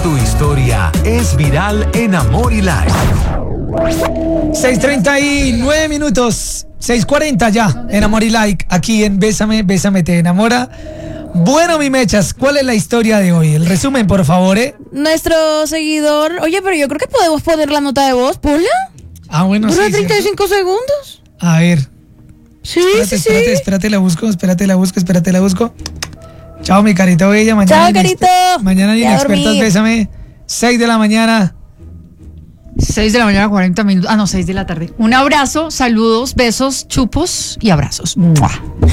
Tu historia es viral en Amor y Like. 6:39 minutos, 6:40 ya en Amor y Like, aquí en Bésame, Bésame te enamora. Bueno, mi mechas, ¿cuál es la historia de hoy? El resumen, por favor, Nuestro seguidor, oye, pero yo creo que podemos poner la nota de voz, ponla. Bueno, Dura sí, 35 segundos. A ver. Sí, Espérate, la busco. Chao, mi carito bella. Mañana Chao, carito. Mañana en Inexpertos, Bésame. 6 de la mañana. 6 de la mañana, 40 minutos. 6 de la tarde. Un abrazo, saludos, besos, chupos y abrazos. ¡Mua!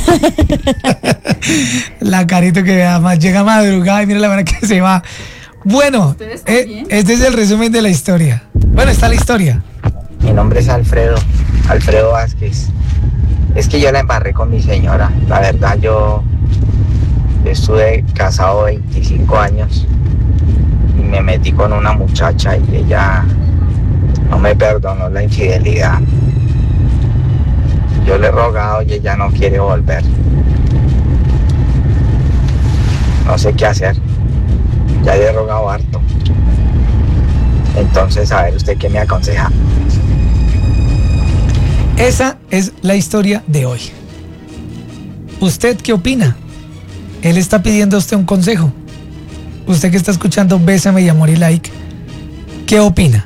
La carito que además llega madrugada y mira la hora que se va. Bueno, este es el resumen de la historia. Bueno, está la historia. Mi nombre es Alfredo Vázquez. Es que yo la embarré con mi señora. La verdad, yo estuve casado 25 años y me metí con una muchacha y ella no me perdonó la infidelidad. Yo le he rogado y ella no quiere volver. No sé qué hacer. Ya le he rogado harto. Entonces, a ver, ¿usted qué me aconseja? Esa es la historia de hoy. ¿Usted qué opina? Él está pidiendo a usted un consejo. Usted que está escuchando Bésame y Amor y Like, ¿qué opina?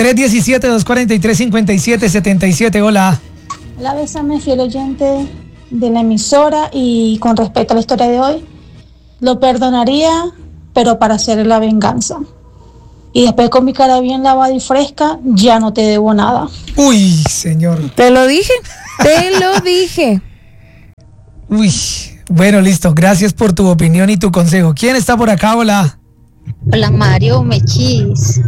317-243-5777. Hola. Hola, Bésame, fiel oyente de la emisora, y con respecto a la historia de hoy, lo perdonaría, pero para hacer la venganza. Y después, con mi cara bien lavada y fresca, ya no te debo nada. Uy, señor. Te lo dije. Uy, bueno, listo. Gracias por tu opinión y tu consejo. ¿Quién está por acá? Hola. Hola, Mario Mechis.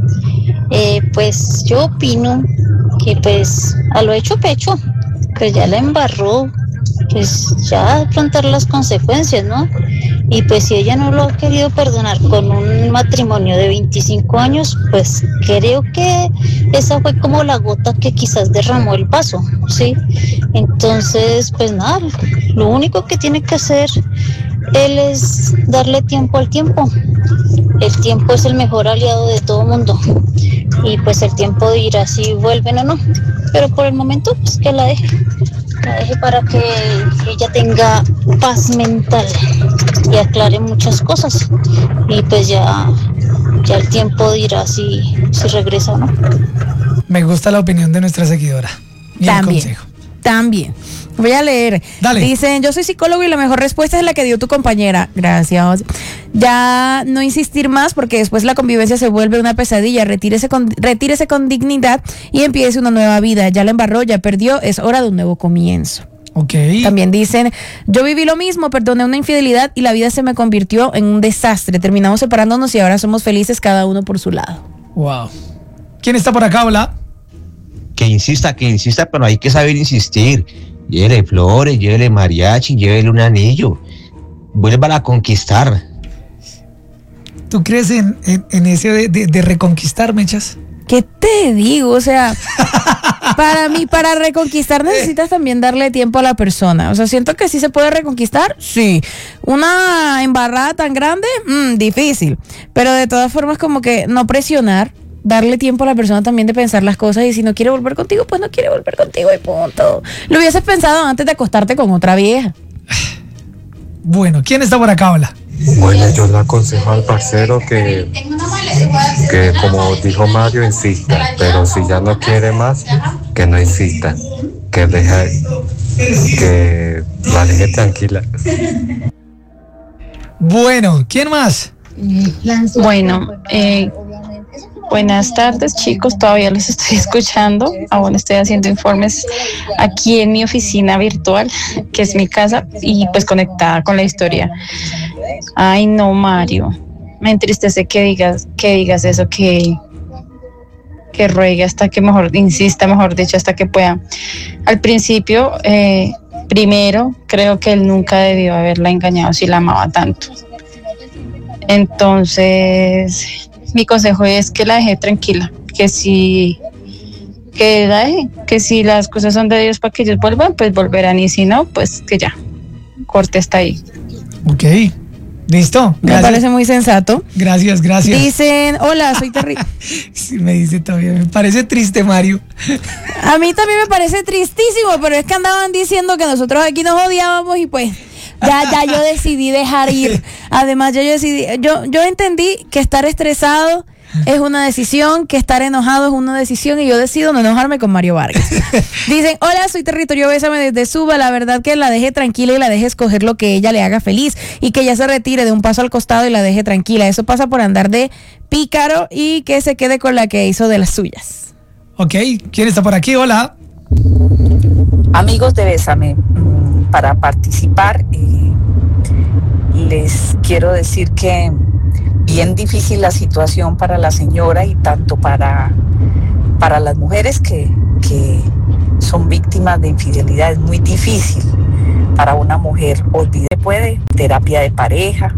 Pues yo opino que pues a lo hecho pecho, pues ya la embarró, pues ya afrontar las consecuencias, ¿no? Y pues si ella no lo ha querido perdonar con un matrimonio de 25 años, pues creo que esa fue como la gota que quizás derramó el vaso, ¿sí? Entonces, pues nada, lo único que tiene que hacer él es darle tiempo al tiempo. El tiempo es el mejor aliado de todo mundo. Y pues el tiempo dirá si vuelven o no. Pero por el momento, pues que la deje para que ella tenga paz mental y aclare muchas cosas. Y pues ya el tiempo dirá si regresa o no. Me gusta la opinión de nuestra seguidora. Y el consejo. También. Voy a leer. Dale. Dicen, yo soy psicólogo y la mejor respuesta es la que dio tu compañera. Gracias. Ya no insistir más porque después la convivencia se vuelve una pesadilla. Retírese con dignidad y empiece una nueva vida. Ya la embarró, ya perdió, es hora de un nuevo comienzo. Ok. También dicen, yo viví lo mismo, perdoné una infidelidad y la vida se me convirtió en un desastre. Terminamos separándonos y ahora somos felices cada uno por su lado. Wow. ¿Quién está por acá? Hola. Que insista, pero hay que saber insistir. Llévele flores, llévele mariachi, llévele un anillo. Vuélvala a conquistar. ¿Tú crees en ese de reconquistar, Mechas? ¿Qué te digo? O sea, para mí, para reconquistar necesitas también darle tiempo a la persona. O sea, siento que sí se puede reconquistar, sí. Una embarrada tan grande, difícil. Pero de todas formas, como que no presionar. Darle tiempo a la persona también de pensar las cosas, y si no quiere volver contigo, pues no quiere volver contigo y punto. Lo hubieses pensado antes de acostarte con otra vieja. Bueno, ¿quién está por acá? Hola. Bueno, yo le aconsejo al parcero que como dijo Mario, insista, pero si ya no quiere más, que no insista, que la deje tranquila. Bueno, ¿quién más? Bueno, buenas tardes, chicos, todavía los estoy escuchando, aún estoy haciendo informes aquí en mi oficina virtual, que es mi casa, y pues conectada con la historia. Ay, no, Mario, me entristece que digas eso, que ruegue hasta que insista, mejor dicho, hasta que pueda. Al principio, primero, creo que él nunca debió haberla engañado si la amaba tanto. Entonces, mi consejo es que la deje tranquila, que si las cosas son de Dios para que ellos vuelvan, pues volverán, y si no, pues que ya, corte hasta ahí. Ok, ¿Listo? Me Gracias. parece muy sensato. Gracias. Dicen, hola, soy terrible. Sí, me dice todavía, me parece triste, Mario. A mí también me parece tristísimo, pero es que andaban diciendo que nosotros aquí nos odiábamos y pues ya yo decidí dejar ir. Además, yo entendí que estar estresado es una decisión, que estar enojado es una decisión y yo decido no enojarme con Mario Vargas. Dicen, hola, soy Territorio Bésame desde Suba, la verdad que la deje tranquila y la deje escoger lo que ella le haga feliz y que ella se retire de un paso al costado y la deje tranquila. Eso pasa por andar de pícaro y que se quede con la que hizo de las suyas. Ok, ¿quién está por aquí? Hola. Amigos de Bésame, para participar les quiero decir que bien difícil la situación para la señora y tanto para las mujeres que son víctimas de infidelidad. Es muy difícil para una mujer. Puede terapia de pareja,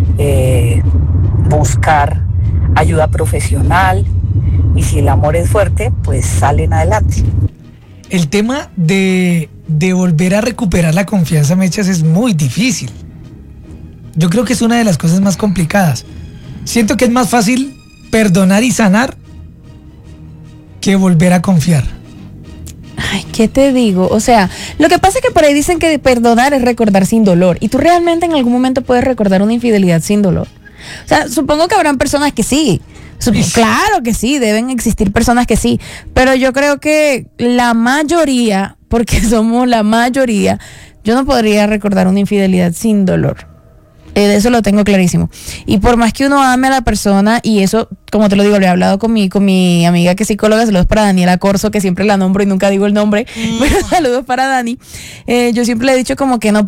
buscar ayuda profesional y si el amor es fuerte, pues salen adelante. El tema de volver a recuperar la confianza, Mechas, es muy difícil. Yo creo que es una de las cosas más complicadas. Siento que es más fácil perdonar y sanar que volver a confiar. Ay, ¿qué te digo? O sea, lo que pasa es que por ahí dicen que perdonar es recordar sin dolor. ¿Y tú realmente en algún momento puedes recordar una infidelidad sin dolor? O sea, supongo que habrán personas que sí. Claro que sí, deben existir personas que sí. Pero yo creo que la mayoría, porque somos la mayoría, yo no podría recordar una infidelidad sin dolor. De eso lo tengo clarísimo. Y por más que uno ame a la persona, y eso, como te lo digo, lo he hablado con mi amiga que es psicóloga, saludos para Daniela Corso, que siempre la nombro y nunca digo el nombre, pero saludos para Dani. Yo siempre le he dicho como que no